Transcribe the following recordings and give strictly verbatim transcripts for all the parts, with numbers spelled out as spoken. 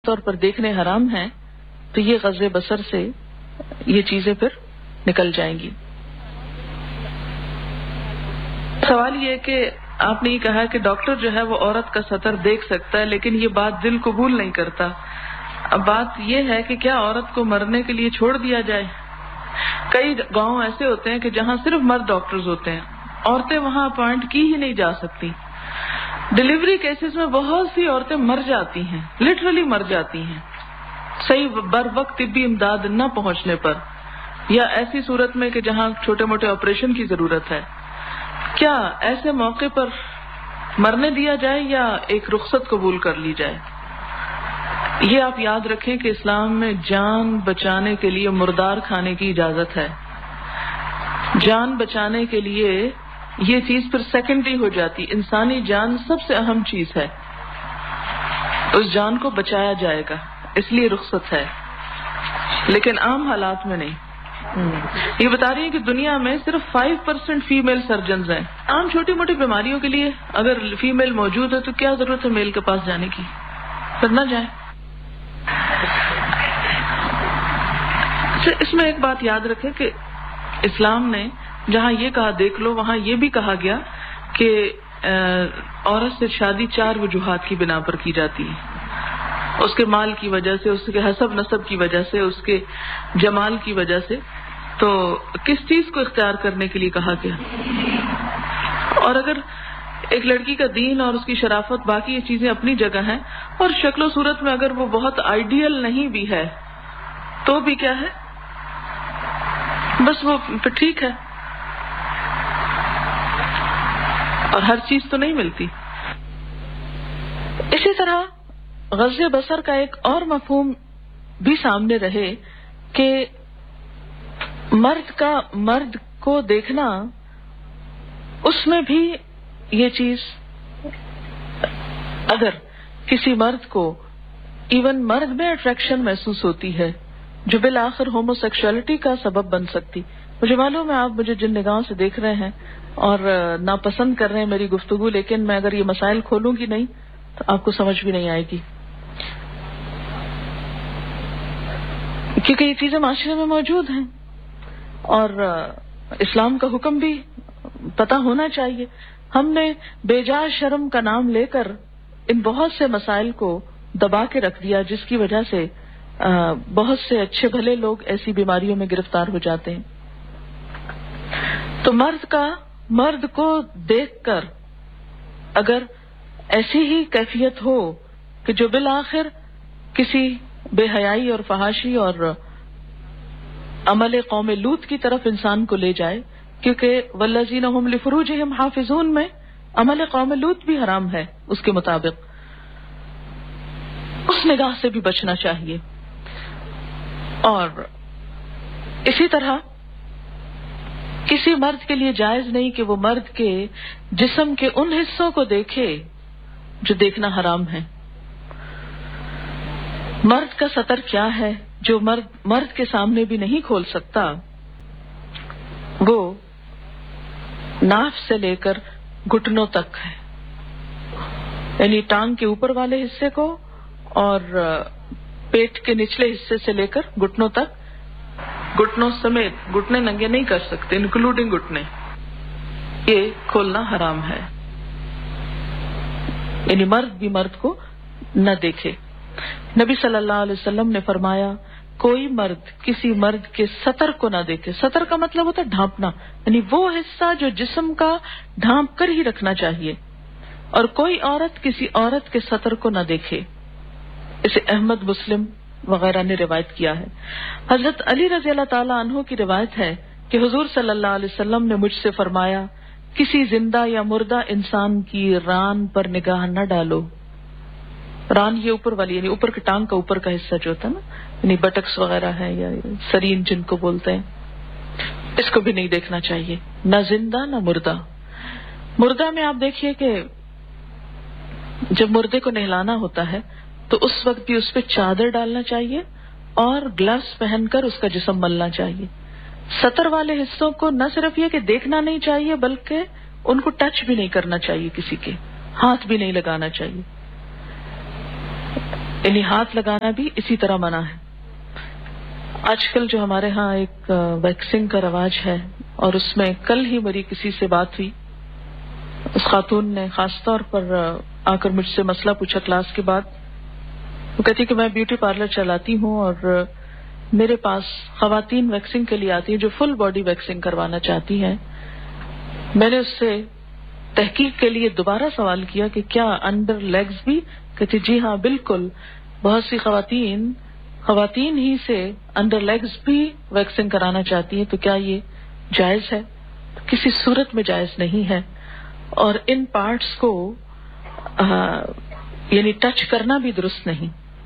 طور پر دیکھنے حرام ہیں تو یہ غض بصر سے یہ چیزیں پھر نکل جائیں گی۔ سوال یہ کہ آپ نے یہ کہا کہ ڈاکٹر جو ہے وہ عورت کا سطر دیکھ سکتا ہے لیکن یہ بات دل قبول نہیں کرتا۔ اب بات یہ ہے کہ کیا عورت کو مرنے کے لیے چھوڑ دیا جائے؟ کئی گاؤں ایسے ہوتے ہیں کہ جہاں صرف مرد ڈاکٹرز ہوتے ہیں، عورتیں وہاں اپوائنٹ کی ہی نہیں جا سکتی۔ ڈلیوری کیسز میں بہت سی عورتیں مر جاتی ہیں، لٹرلی مر جاتی ہیں صحیح بر وقت طبی امداد نہ پہنچنے پر، یا ایسی صورت میں کہ جہاں چھوٹے موٹے آپریشن کی ضرورت ہے۔ کیا ایسے موقع پر مرنے دیا جائے یا ایک رخصت قبول کر لی جائے؟ یہ آپ یاد رکھیں کہ اسلام میں جان بچانے کے لیے مردار کھانے کی اجازت ہے۔ جان بچانے کے لیے یہ چیز پھر سیکنڈری ہو جاتی، انسانی جان سب سے اہم چیز ہے، اس جان کو بچایا جائے گا، اس لیے رخصت ہے، لیکن عام حالات میں نہیں۔ یہ بتا رہی ہے کہ دنیا میں صرف فائیو پرسینٹ فیمیل سرجنز ہیں۔ عام چھوٹی موٹی بیماریوں کے لیے اگر فیمیل موجود ہے تو کیا ضرورت ہے میل کے پاس جانے کی؟ پھر نہ جائیں۔ اس میں ایک بات یاد رکھیں کہ اسلام نے جہاں یہ کہا دیکھ لو، وہاں یہ بھی کہا گیا کہ عورت سے شادی چار وجوہات کی بنا پر کی جاتی ہے، اس کے مال کی وجہ سے، اس کے حسب نسب کی وجہ سے، اس کے جمال کی وجہ سے۔ تو کس چیز کو اختیار کرنے کے لیے کہا گیا؟ اور اگر ایک لڑکی کا دین اور اس کی شرافت، باقی یہ چیزیں اپنی جگہ ہیں، اور شکل و صورت میں اگر وہ بہت آئیڈیل نہیں بھی ہے تو بھی کیا ہے، بس وہ پھر ٹھیک ہے، اور ہر چیز تو نہیں ملتی۔ اسی طرح غض بصر کا ایک اور مفہوم بھی سامنے رہے کہ مرد کا مرد کو دیکھنا، اس میں بھی یہ چیز اگر کسی مرد کو ایون مرد میں اٹریکشن محسوس ہوتی ہے جو بالآخر ہومو سیکشوالٹی کا سبب بن سکتی۔ مجھے معلوم ہے آپ مجھے جن نگاہوں سے دیکھ رہے ہیں اور ناپسند کر رہے ہیں میری گفتگو، لیکن میں اگر یہ مسائل کھولوں گی نہیں تو آپ کو سمجھ بھی نہیں آئے گی، کیونکہ یہ چیزیں معاشرے میں موجود ہیں اور اسلام کا حکم بھی پتہ ہونا چاہیے۔ ہم نے بے جا شرم کا نام لے کر ان بہت سے مسائل کو دبا کے رکھ دیا، جس کی وجہ سے بہت سے اچھے بھلے لوگ ایسی بیماریوں میں گرفتار ہو جاتے ہیں۔ تو مرد کا مرد کو دیکھ کر اگر ایسی ہی کیفیت ہو کہ جو بالآخر کسی بے حیائی اور فحاشی اور عمل قوم لوط کی طرف انسان کو لے جائے، کیونکہ والذین هم لفروجہم حافظون میں عمل قوم لوط بھی حرام ہے، اس کے مطابق اس نگاہ سے بھی بچنا چاہیے۔ اور اسی طرح کسی مرد کے لیے جائز نہیں کہ وہ مرد کے جسم کے ان حصوں کو دیکھے جو دیکھنا حرام ہے۔ مرد کا سطر کیا ہے جو مرد مرد کے سامنے بھی نہیں کھول سکتا؟ وہ ناف سے لے کر گھٹنوں تک ہے، یعنی ٹانگ کے اوپر والے حصے کو اور پیٹ کے نچلے حصے سے لے کر گھٹنوں تک، گھٹنوں سمیت، گھٹنے ننگے نہیں کر سکتے انکلوڈنگ گھٹنے، یہ کھولنا حرام ہے، یعنی مرد بھی مرد کو نہ دیکھے۔ نبی صلی اللہ علیہ وسلم نے فرمایا کوئی مرد کسی مرد کے سطر کو نہ دیکھے۔ سطر کا مطلب ہوتا ہے ڈھانپنا، یعنی وہ حصہ جو جسم کا ڈھانپ کر ہی رکھنا چاہیے، اور کوئی عورت کسی عورت کے سطر کو نہ دیکھے۔ اسے احمد، مسلم وغیرہ نے روایت کیا ہے۔ حضرت علی رضی اللہ تعالیٰ عنہ کی روایت ہے کہ حضور صلی اللہ علیہ وسلم نے مجھ سے فرمایا کسی زندہ یا مردہ انسان کی ران پر نگاہ نہ ڈالو۔ ران یہ اوپر والی، یعنی اوپر کی ٹانگ کا اوپر کا حصہ جو ہوتا ہے نا، یعنی بٹکس وغیرہ ہے یا سرین جن کو بولتے ہیں، اس کو بھی نہیں دیکھنا چاہیے، نہ زندہ نہ مردہ۔ مردہ میں آپ دیکھیے کہ جب مردے کو نہلانا ہوتا ہے تو اس وقت بھی اس پہ چادر ڈالنا چاہیے اور گلوز پہن کر اس کا جسم ملنا چاہیے۔ سطر والے حصوں کو نہ صرف یہ کہ دیکھنا نہیں چاہیے بلکہ ان کو ٹچ بھی نہیں کرنا چاہیے، کسی کے ہاتھ بھی نہیں لگانا چاہیے۔ یعنی ہاتھ لگانا بھی اسی طرح منع ہے. آج کل جو ہمارے ہاں ایک ویکسنگ کا رواج ہے، اور اس میں کل ہی میری کسی سے بات ہوئی، اس خاتون نے خاص طور پر آ کر مجھ سے مسئلہ پوچھا کلاس کے بعد. وہ کہتی کہ میں بیوٹی پارلر چلاتی ہوں اور میرے پاس خواتین ویکسنگ کے لیے آتی ہیں جو فل باڈی ویکسنگ کروانا چاہتی ہیں. میں نے اس سے تحقیق کے لیے دوبارہ سوال کیا کہ کیا انڈر لیگز بھی؟ کہتی جی ہاں بالکل، بہت سی خواتین خواتین ہی سے انڈر لیگز بھی ویکسنگ کرانا چاہتی ہیں. تو کیا یہ جائز ہے؟ کسی صورت میں جائز نہیں ہے. اور ان پارٹس کو آ, یعنی ٹچ کرنا بھی درست نہیں.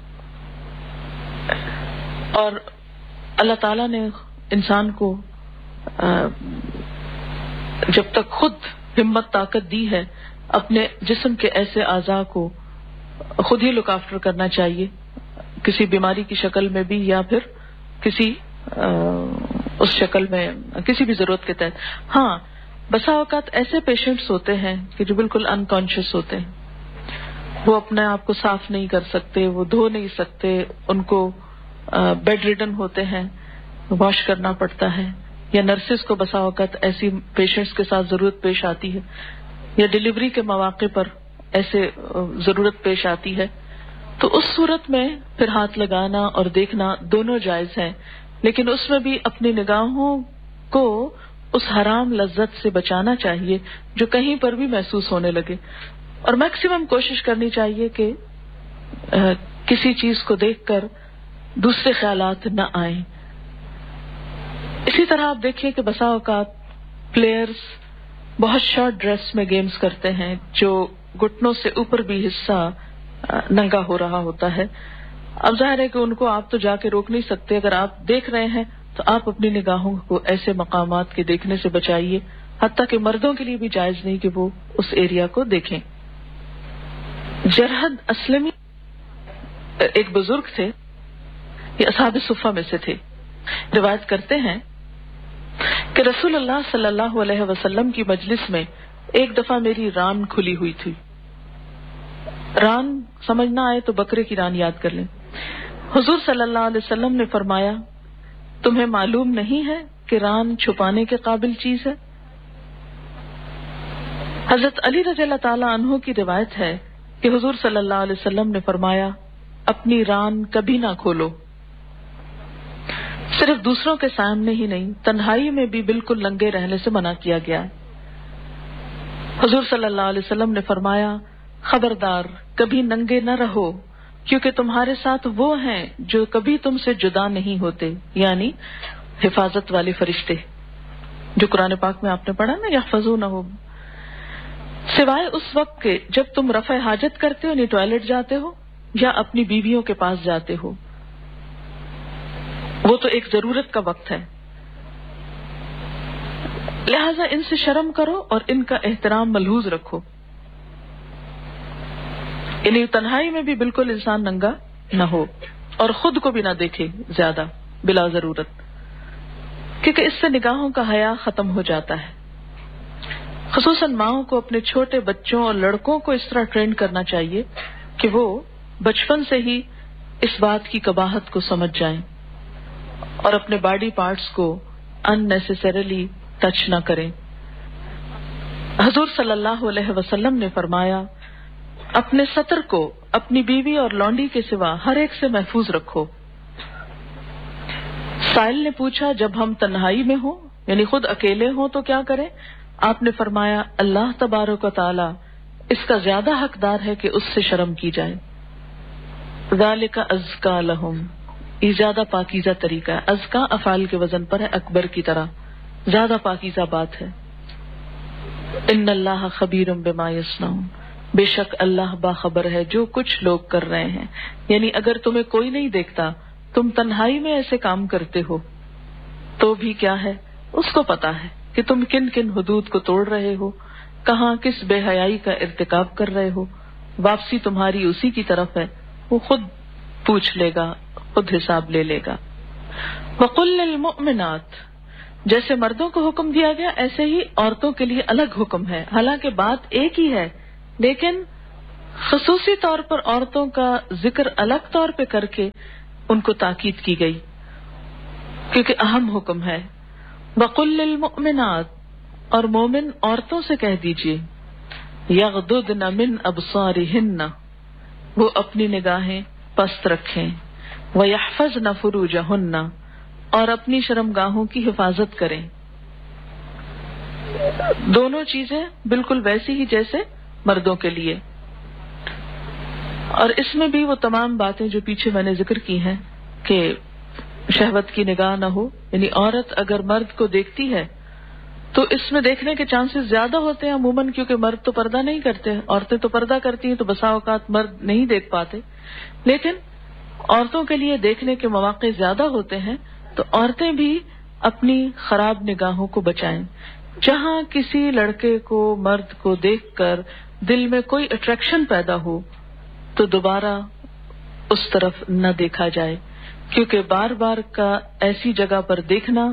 اور اللہ تعالیٰ نے انسان کو آ, جب تک خود ہمت طاقت دی ہے، اپنے جسم کے ایسے اعضاء کو خود ہی لک آفٹر کرنا چاہیے، کسی بیماری کی شکل میں بھی یا پھر کسی آ, اس شکل میں کسی بھی ضرورت کے تحت. ہاں بسا اوقات ایسے پیشنٹس ہوتے ہیں کہ جو بالکل انکانشیس ہوتے ہیں، وہ اپنے آپ کو صاف نہیں کر سکتے، وہ دھو نہیں سکتے، ان کو بیڈ ریڈن ہوتے ہیں، واش کرنا پڑتا ہے، یا نرسز کو بسا اوقات ایسی پیشنٹس کے ساتھ ضرورت پیش آتی ہے، یا ڈلیوری کے مواقع پر ایسے ضرورت پیش آتی ہے. تو اس صورت میں پھر ہاتھ لگانا اور دیکھنا دونوں جائز ہیں، لیکن اس میں بھی اپنی نگاہوں کو اس حرام لذت سے بچانا چاہیے جو کہیں پر بھی محسوس ہونے لگے، اور میکسیمم کوشش کرنی چاہیے کہ کسی چیز کو دیکھ کر دوسرے خیالات نہ آئیں. اسی طرح آپ دیکھیے کہ بسا اوقات پلیئرز بہت شارٹ ڈریس میں گیمز کرتے ہیں جو گھٹنوں سے اوپر بھی حصہ ننگا ہو رہا ہوتا ہے. اب ظاہر ہے کہ ان کو آپ تو جا کے روک نہیں سکتے، اگر آپ دیکھ رہے ہیں تو آپ اپنی نگاہوں کو ایسے مقامات کے دیکھنے سے بچائیے، حتیٰ کہ مردوں کے لیے بھی جائز نہیں کہ وہ اس ایریا کو دیکھیں. جرحد اسلمی ایک بزرگ تھے، یہ اصحاب صفہ میں سے تھے، روایت کرتے ہیں کہ رسول اللہ صلی اللہ علیہ وسلم کی مجلس میں ایک دفعہ میری ران کھلی ہوئی تھی. ران سمجھ نہ آئے تو بکرے کی ران یاد کر لیں. حضور صلی اللہ علیہ وسلم نے فرمایا تمہیں معلوم نہیں ہے کہ ران چھپانے کے قابل چیز ہے؟ حضرت علی رضی اللہ تعالی عنہ کی روایت ہے کہ حضور صلی اللہ علیہ وسلم نے فرمایا اپنی ران کبھی نہ کھولو. صرف دوسروں کے سامنے ہی نہیں، تنہائی میں بھی بالکل ننگے رہنے سے منع کیا گیا ہے. حضور صلی اللہ علیہ وسلم نے فرمایا خبردار کبھی ننگے نہ رہو، کیونکہ تمہارے ساتھ وہ ہیں جو کبھی تم سے جدا نہیں ہوتے، یعنی حفاظت والے فرشتے جو قرآن پاک میں آپ نے پڑھا نا، یحفظونہم، سوائے اس وقت کے جب تم رفع حاجت کرتے ہو، یعنی ٹوائلٹ جاتے ہو یا اپنی بیویوں کے پاس جاتے ہو، وہ تو ایک ضرورت کا وقت ہے. لہذا ان سے شرم کرو اور ان کا احترام ملحوظ رکھو. یعنی تنہائی میں بھی بالکل انسان ننگا نہ ہو اور خود کو بھی نہ دیکھے زیادہ بلا ضرورت، کیونکہ اس سے نگاہوں کا حیا ختم ہو جاتا ہے. خصوصاً ماؤں کو اپنے چھوٹے بچوں اور لڑکوں کو اس طرح ٹرین کرنا چاہیے کہ وہ بچپن سے ہی اس بات کی قباحت کو سمجھ جائیں اور اپنے باڈی پارٹس کو ان نیسیسریلی ٹچ نہ کریں. حضور صلی اللہ علیہ وسلم نے فرمایا اپنے سطر کو اپنی بیوی اور لونڈی کے سوا ہر ایک سے محفوظ رکھو. سائل نے پوچھا جب ہم تنہائی میں ہوں یعنی خود اکیلے ہوں تو کیا کریں؟ آپ نے فرمایا اللہ تبارک و تعالی اس کا زیادہ حقدار ہے کہ اس سے شرم کی جائے. ذالک ازکا لہم، یہ زیادہ پاکیزہ طریقہ ہے. ازکا افعال کے وزن پر ہے، اکبر کی طرح زیادہ پاکیزہ بات ہے. ان اللہ خبیر بما یصنعون، بے شک اللہ باخبر ہے جو کچھ لوگ کر رہے ہیں. یعنی اگر تمہیں کوئی نہیں دیکھتا، تم تنہائی میں ایسے کام کرتے ہو تو بھی کیا ہے، اس کو پتا ہے کہ تم کن کن حدود کو توڑ رہے ہو، کہاں کس بے حیائی کا ارتکاب کر رہے ہو. واپسی تمہاری اسی کی طرف ہے، وہ خود پوچھ لے گا، خود حساب لے لے گا. وَقُلْ لِلْمُؤْمِنَاتِ، جیسے مردوں کو حکم دیا گیا ایسے ہی عورتوں کے لیے الگ حکم ہے. حالانکہ بات ایک ہی ہے لیکن خصوصی طور پر عورتوں کا ذکر الگ طور پہ کر کے ان کو تاکید کی گئی، کیونکہ اہم حکم ہے۔ وَقُلْ لِلْمُؤْمِنَاتِ، اور مومن عورتوں سے کہہ دیجئے، یغضضن من ابصارہن، وہ اپنی نگاہیں پست رکھیں، وَيَحْفَظْنَ فُرُوجَهُنَّ، اور اپنی شرمگاہوں کی حفاظت کریں۔ دونوں چیزیں بالکل ویسی ہی جیسے مردوں کے لیے، اور اس میں بھی وہ تمام باتیں جو پیچھے میں نے ذکر کی ہیں کہ شہوت کی نگاہ نہ ہو، یعنی عورت اگر مرد کو دیکھتی ہے تو اس میں دیکھنے کے چانسز زیادہ ہوتے ہیں عموماً، کیونکہ مرد تو پردہ نہیں کرتے، عورتیں تو پردہ کرتی ہیں تو بسا اوقات مرد نہیں دیکھ پاتے، لیکن عورتوں کے لیے دیکھنے کے مواقع زیادہ ہوتے ہیں، تو عورتیں بھی اپنی خراب نگاہوں کو بچائیں۔ جہاں کسی لڑکے کو مرد کو دیکھ کر دل میں کوئی اٹریکشن پیدا ہو تو دوبارہ اس طرف نہ دیکھا جائے، کیونکہ بار بار کا ایسی جگہ پر دیکھنا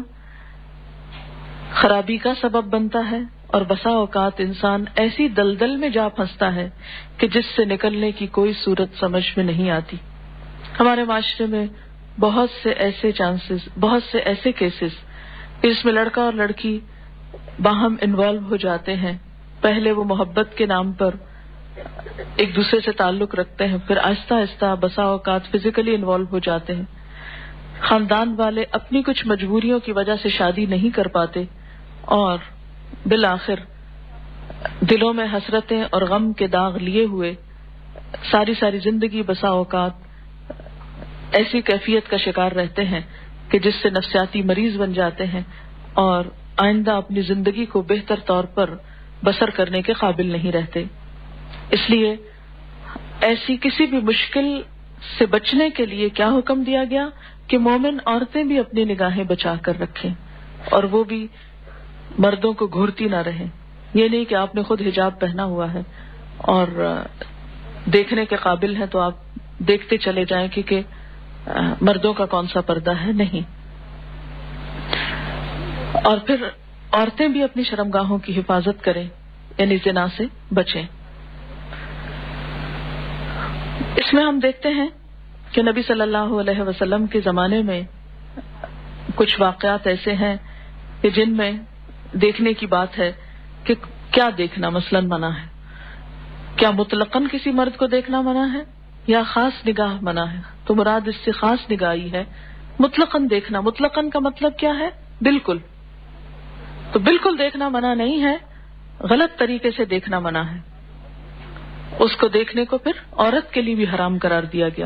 خرابی کا سبب بنتا ہے، اور بسا اوقات انسان ایسی دلدل میں جا پھنستا ہے کہ جس سے نکلنے کی کوئی صورت سمجھ میں نہیں آتی۔ ہمارے معاشرے میں بہت سے ایسے چانسز، بہت سے ایسے کیسز جس میں لڑکا اور لڑکی باہم انوالو ہو جاتے ہیں، پہلے وہ محبت کے نام پر ایک دوسرے سے تعلق رکھتے ہیں، پھر آہستہ آہستہ بسا اوقات فزیکلی انوالو ہو جاتے ہیں، خاندان والے اپنی کچھ مجبوریوں کی وجہ سے شادی نہیں کر پاتے، اور بالآخر دلوں میں حسرتیں اور غم کے داغ لیے ہوئے ساری ساری زندگی بسا اوقات ایسی کیفیت کا شکار رہتے ہیں کہ جس سے نفسیاتی مریض بن جاتے ہیں اور آئندہ اپنی زندگی کو بہتر طور پر بسر کرنے کے قابل نہیں رہتے۔ اس لیے ایسی کسی بھی مشکل سے بچنے کے لیے کیا حکم دیا گیا کہ مومن عورتیں بھی اپنی نگاہیں بچا کر رکھیں، اور وہ بھی مردوں کو گھورتی نہ رہیں۔ یہ نہیں کہ آپ نے خود حجاب پہنا ہوا ہے اور دیکھنے کے قابل ہیں تو آپ دیکھتے چلے جائیں کیونکہ مردوں کا کون سا پردہ ہے، نہیں۔ اور پھر عورتیں بھی اپنی شرمگاہوں کی حفاظت کریں، یعنی زنا سے بچیں۔ اس میں ہم دیکھتے ہیں کہ نبی صلی اللہ علیہ وسلم کے زمانے میں کچھ واقعات ایسے ہیں کہ جن میں دیکھنے کی بات ہے کہ کیا دیکھنا مثلاً منع ہے، کیا مطلقاً کسی مرد کو دیکھنا منع ہے یا خاص نگاہ منع ہے؟ تو مراد اس سے خاص نگاہی ہے۔ مطلقاً دیکھنا، مطلقاً کا مطلب کیا ہے؟ بالکل، تو بالکل دیکھنا منع نہیں ہے، غلط طریقے سے دیکھنا منع ہے۔ اس کو دیکھنے کو پھر عورت کے لیے بھی حرام قرار دیا گیا۔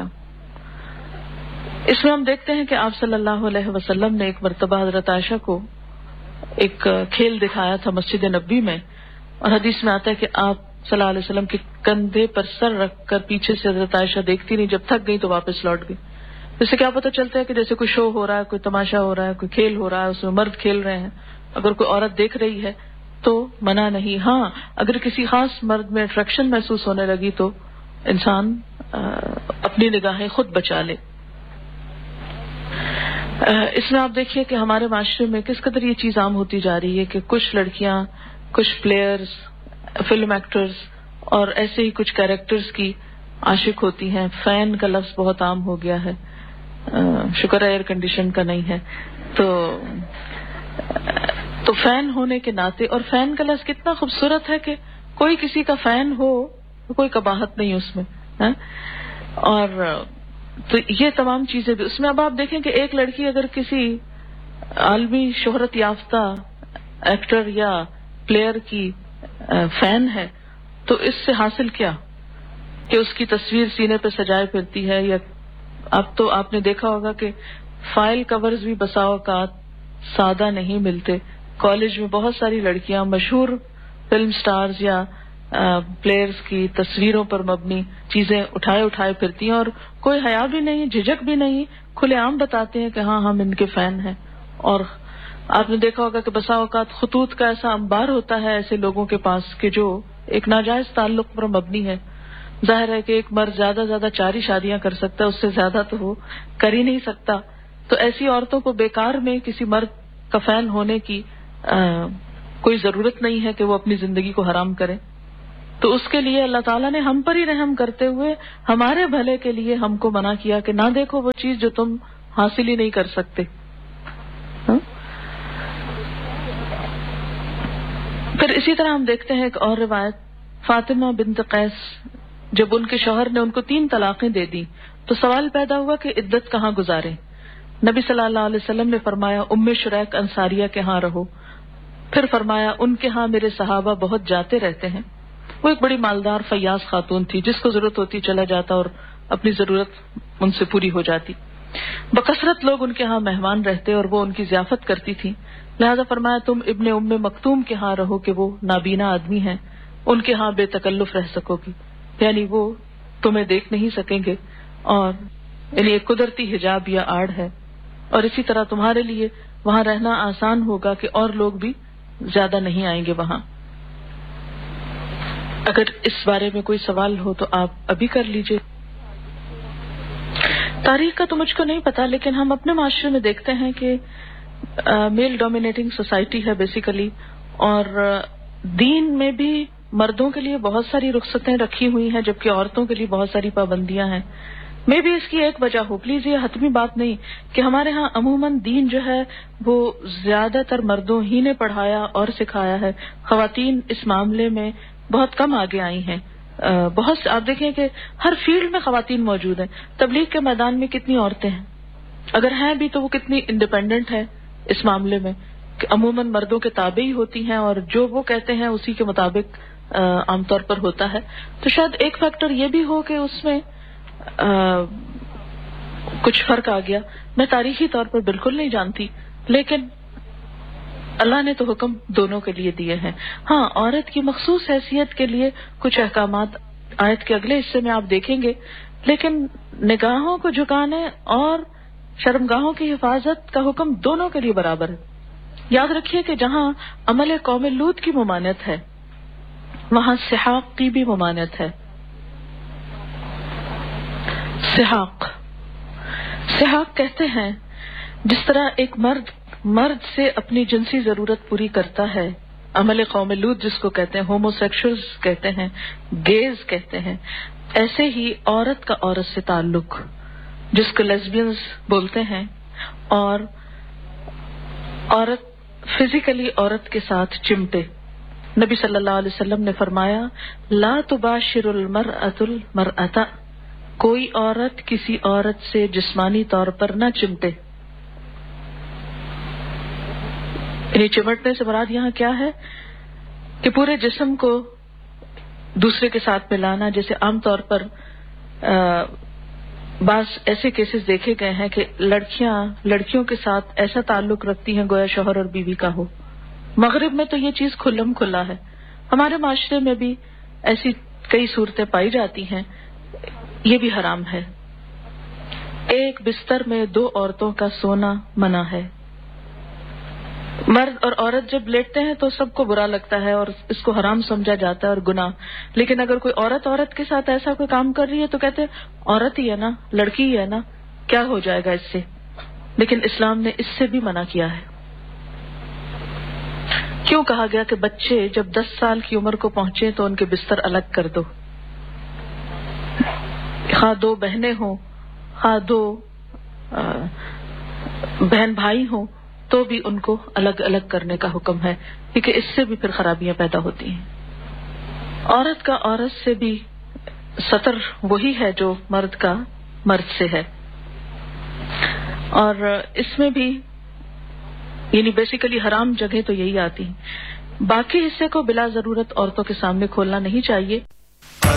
اس میں ہم دیکھتے ہیں کہ آپ صلی اللہ علیہ وسلم نے ایک مرتبہ حضرت عائشہ کو ایک کھیل دکھایا تھا مسجد نبوی میں، اور حدیث میں آتا ہے کہ آپ صلی اللہ علیہ وسلم کے کندھے پر سر رکھ کر پیچھے سے حضرت عائشہ دیکھتی نہیں، جب تھک گئی تو واپس لوٹ گئی۔ اس سے کیا پتہ چلتا ہے کہ جیسے کوئی شو ہو رہا ہے، کوئی تماشا ہو رہا ہے، کوئی کھیل ہو رہا ہے، اس میں مرد کھیل رہے ہیں، اگر کوئی عورت دیکھ رہی ہے تو منع نہیں۔ ہاں، اگر کسی خاص مرد میں اٹریکشن محسوس ہونے لگی تو انسان اپنی نگاہیں خود بچا لے۔ اس میں آپ دیکھیے کہ ہمارے معاشرے میں کس قدر یہ چیز عام ہوتی جا رہی ہے کہ کچھ لڑکیاں، کچھ پلیئرز، فلم ایکٹرز اور ایسے ہی کچھ کیریکٹرز کی عاشق ہوتی ہیں۔ فین کا لفظ بہت عام ہو گیا ہے، شکر ہے ایئر کنڈیشن کا نہیں ہے۔ تو تو فین ہونے کے ناطے، اور فین کا لفظ کتنا خوبصورت ہے کہ کوئی کسی کا فین ہو کوئی قباحت نہیں اس میں، اور تو یہ تمام چیزیں بھی اس میں۔ اب آپ دیکھیں کہ ایک لڑکی اگر کسی عالمی شہرت یافتہ ایکٹر یا پلیئر کی فین ہے تو اس سے حاصل کیا کہ اس کی تصویر سینے پہ سجائے پھرتی ہے، یا اب تو آپ نے دیکھا ہوگا کہ فائل کورز بھی بسا اوقات سادہ نہیں ملتے۔ کالج میں بہت ساری لڑکیاں مشہور فلم سٹارز یا پلیئرز کی تصویروں پر مبنی چیزیں اٹھائے اٹھائے پھرتی ہیں، اور کوئی حیا بھی نہیں، جھجک بھی نہیں، کھلے عام بتاتے ہیں کہ ہاں ہم ان کے فین ہیں۔ اور آپ نے دیکھا ہوگا کہ بسا اوقات خطوط کا ایسا انبار ہوتا ہے ایسے لوگوں کے پاس کہ جو ایک ناجائز تعلق پر مبنی ہے۔ ظاہر ہے کہ ایک مرد زیادہ زیادہ چار ہی شادیاں کر سکتا ہے، اس سے زیادہ تو وہ کر ہی نہیں سکتا۔ تو ایسی عورتوں کو بیکار میں کسی مرد کا فین ہونے کی آ, کوئی ضرورت نہیں ہے کہ وہ اپنی زندگی کو حرام کریں۔ تو اس کے لیے اللہ تعالیٰ نے ہم پر ہی رحم کرتے ہوئے ہمارے بھلے کے لیے ہم کو منع کیا کہ نہ دیکھو وہ چیز جو تم حاصل ہی نہیں کر سکتے. ہاں؟ پھر اسی طرح ہم دیکھتے ہیں ایک اور روایت, فاطمہ بنت قیس جب ان کے شوہر نے ان کو تین طلاقیں دے دی تو سوال پیدا ہوا کہ عدت کہاں گزارے. نبی صلی اللہ علیہ وسلم نے فرمایا ام شریک انصاریہ کے ہاں رہو. پھر فرمایا ان کے ہاں میرے صحابہ بہت جاتے رہتے ہیں. وہ ایک بڑی مالدار فیاض خاتون تھی, جس کو ضرورت ہوتی چلا جاتا اور اپنی ضرورت ان سے پوری ہو جاتی. بکثرت لوگ ان کے ہاں مہمان رہتے اور وہ ان کی ضیافت کرتی تھی. لہذا فرمایا تم ابن ام مکتوم کے ہاں رہو کہ وہ نابینا آدمی ہیں, ان کے ہاں بے تکلف رہ سکو گی, یعنی وہ تمہیں دیکھ نہیں سکیں گے, اور یعنی ایک قدرتی حجاب یا آڑ ہے, اور اسی طرح تمہارے لیے وہاں رہنا آسان ہوگا کہ اور لوگ بھی زیادہ نہیں آئیں گے وہاں. اگر اس بارے میں کوئی سوال ہو تو آپ ابھی کر لیجئے. تاریخ کا تو مجھ کو نہیں پتا, لیکن ہم اپنے معاشرے میں دیکھتے ہیں کہ میل ڈومینیٹنگ سوسائٹی ہے بیسیکلی, اور دین میں بھی مردوں کے لیے بہت ساری رخصتیں رکھی ہوئی ہیں جبکہ عورتوں کے لیے بہت ساری پابندیاں ہیں. میں بھی اس کی ایک وجہ ہو, پلیز یہ حتمی بات نہیں کہ ہمارے ہاں عموماً دین جو ہے وہ زیادہ تر مردوں ہی نے پڑھایا اور سکھایا ہے. خواتین اس معاملے میں بہت کم آگے آئی ہیں. بہت آپ دیکھیں کہ ہر فیلڈ میں خواتین موجود ہیں. تبلیغ کے میدان میں کتنی عورتیں ہیں, اگر ہیں بھی تو وہ کتنی انڈیپینڈنٹ ہیں اس معاملے میں کہ عموماً مردوں کے تابع ہی ہوتی ہیں اور جو وہ کہتے ہیں اسی کے مطابق عام طور پر ہوتا ہے. تو شاید ایک فیکٹر یہ بھی ہو کہ اس میں آ, کچھ فرق آ گیا. میں تاریخی طور پر بالکل نہیں جانتی, لیکن اللہ نے تو حکم دونوں کے لیے دیے ہیں. ہاں, عورت کی مخصوص حیثیت کے لیے کچھ احکامات آیت کے اگلے حصے میں آپ دیکھیں گے, لیکن نگاہوں کو جھکانے اور شرمگاہوں کی حفاظت کا حکم دونوں کے لیے برابر ہے. یاد رکھیے کہ جہاں عمل قوم لوط کی ممانعت ہے وہاں سحاق کی بھی ممانعت ہے. سحاق سحاق کہتے ہیں جس طرح ایک مرد مرد سے اپنی جنسی ضرورت پوری کرتا ہے, عمل قوم لوط جس کو کہتے ہیں, ہومو سیکشولز کہتے ہیں, گیز کہتے ہیں, ایسے ہی عورت کا عورت سے تعلق جس کو لیسبینز بولتے ہیں, اور عورت فزیکلی عورت کے ساتھ چمٹے. نبی صلی اللہ علیہ وسلم نے فرمایا لا تباشر المرأة المرأة, کوئی عورت کسی عورت سے جسمانی طور پر نہ چمٹے. یعنی چمٹنے سے مراد یہاں کیا ہے کہ پورے جسم کو دوسرے کے ساتھ ملانا. جیسے عام طور پر بعض ایسے کیسز دیکھے گئے ہیں کہ لڑکیاں لڑکیوں کے ساتھ ایسا تعلق رکھتی ہیں گویا شوہر اور بیوی کا ہو. مغرب میں تو یہ چیز کھلم کھلا ہے, ہمارے معاشرے میں بھی ایسی کئی صورتیں پائی جاتی ہیں. یہ بھی حرام ہے. ایک بستر میں دو عورتوں کا سونا منع ہے. مرد اور عورت جب لیٹتے ہیں تو سب کو برا لگتا ہے اور اس کو حرام سمجھا جاتا ہے اور گناہ, لیکن اگر کوئی عورت عورت کے ساتھ ایسا کوئی کام کر رہی ہے تو کہتے ہیں عورت ہی ہے نا, لڑکی ہی ہے نا, کیا ہو جائے گا اس سے. لیکن اسلام نے اس سے بھی منع کیا ہے. کیوں کہا گیا کہ بچے جب دس سال کی عمر کو پہنچے تو ان کے بستر الگ کر دو, خواہ دو بہنیں ہوں خواہ دو بہن بھائی ہوں تو بھی ان کو الگ الگ کرنے کا حکم ہے, کیونکہ اس سے بھی پھر خرابیاں پیدا ہوتی ہیں. عورت کا عورت سے بھی ستر وہی ہے جو مرد کا مرد سے ہے, اور اس میں بھی یعنی بیسیکلی حرام جگہ تو یہی آتی ہیں. باقی حصے کو بلا ضرورت عورتوں کے سامنے کھولنا نہیں چاہیے.